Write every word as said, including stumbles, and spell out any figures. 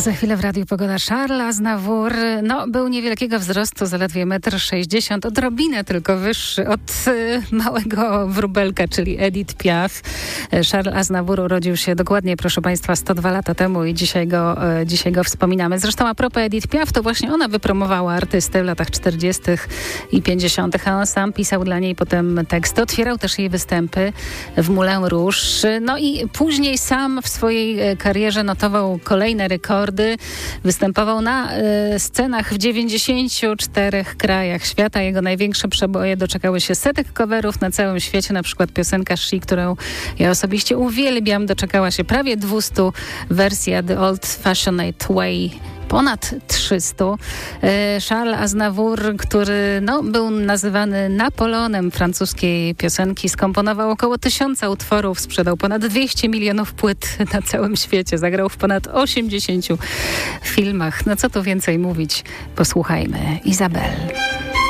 Za chwilę w Radiu Pogoda. Charles Aznavour no, był niewielkiego wzrostu, zaledwie metr sześćdziesiąt, odrobinę tylko wyższy od y, małego wróbelka, czyli Edith Piaf. Charles Aznavour urodził się dokładnie, proszę Państwa, sto dwa lata temu i dzisiaj go, y, dzisiaj go wspominamy. Zresztą a propos Edith Piaf, to właśnie ona wypromowała artystę w latach czterdziestych i pięćdziesiątych, a on sam pisał dla niej potem teksty. Otwierał też jej występy w Moulin Rouge. No i później sam w swojej karierze notował kolejne rekordy. Występował na y, scenach w dziewięćdziesięciu czterech krajach świata. Jego największe przeboje doczekały się setek coverów na całym świecie. Na przykład piosenka She, którą ja osobiście uwielbiam, doczekała się prawie dwustu wersji, a The Old Fashioned Way ponad trzysta. Charles Aznavour, który no, był nazywany Napoleonem francuskiej piosenki, skomponował około tysiąca utworów, sprzedał ponad dwieście milionów płyt na całym świecie, zagrał w ponad osiemdziesięciu filmach. No co tu więcej mówić? Posłuchajmy. Isabelle.